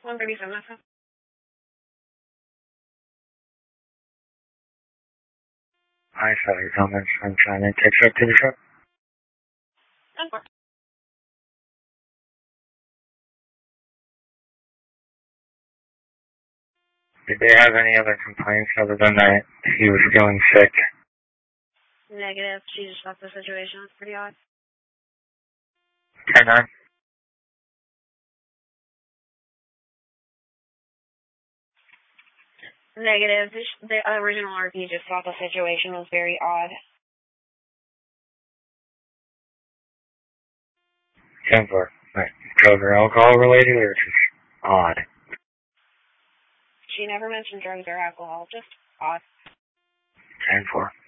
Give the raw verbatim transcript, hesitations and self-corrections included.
one thirty-seven F M. I saw your comments. I'm trying to catch up to the truck. ten four. Did they have any other complaints other than that he was feeling sick? Negative. She just thought the situation was pretty odd. ten nine. Negative. The, the original R P just thought the situation was very odd. ten four. Right. Drug or alcohol related or just odd? She never mentioned drugs or alcohol, just odd. ten four.